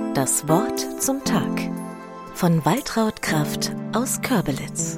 Das Wort zum Tag von Waltraud Kraft aus Körbelitz.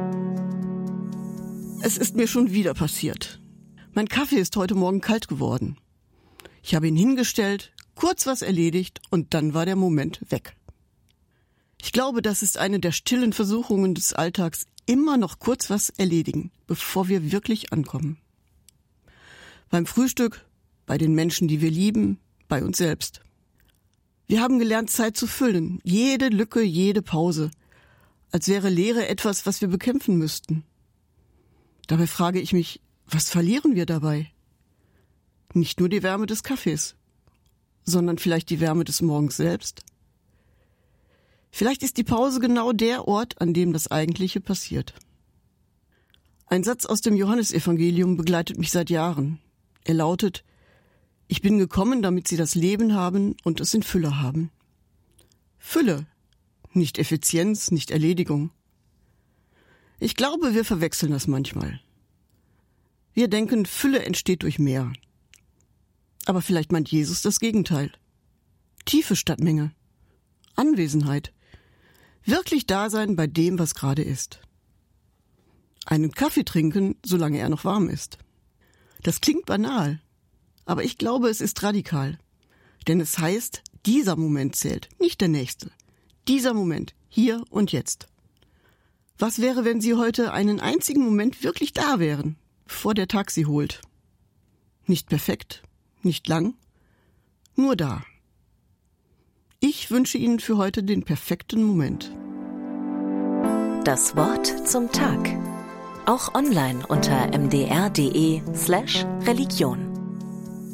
Es ist mir schon wieder passiert. Mein Kaffee ist heute Morgen kalt geworden. Ich habe ihn hingestellt, kurz was erledigt und dann war der Moment weg. Ich glaube, das ist eine der stillen Versuchungen des Alltags, immer noch kurz was erledigen, bevor wir wirklich ankommen. Beim Frühstück, bei den Menschen, die wir lieben, bei uns selbst. Wir haben gelernt, Zeit zu füllen, jede Lücke, jede Pause, als wäre Leere etwas, was wir bekämpfen müssten. Dabei frage ich mich, was verlieren wir dabei? Nicht nur die Wärme des Kaffees, sondern vielleicht die Wärme des Morgens selbst. Vielleicht ist die Pause genau der Ort, an dem das Eigentliche passiert. Ein Satz aus dem Johannesevangelium begleitet mich seit Jahren. Er lautet: Ich bin gekommen, damit sie das Leben haben und es in Fülle haben. Fülle, nicht Effizienz, nicht Erledigung. Ich glaube, wir verwechseln das manchmal. Wir denken, Fülle entsteht durch mehr. Aber vielleicht meint Jesus das Gegenteil. Tiefe statt Menge. Anwesenheit. Wirklich da sein bei dem, was gerade ist. Einen Kaffee trinken, solange er noch warm ist. Das klingt banal, aber ich glaube, es ist radikal. Denn es heißt, dieser Moment zählt, nicht der nächste. Dieser Moment, hier und jetzt. Was wäre, wenn Sie heute einen einzigen Moment wirklich da wären, bevor der Tag Sie holt? Nicht perfekt, nicht lang, nur da. Ich wünsche Ihnen für heute den perfekten Moment. Das Wort zum Tag. Auch online unter mdr.de/Religion.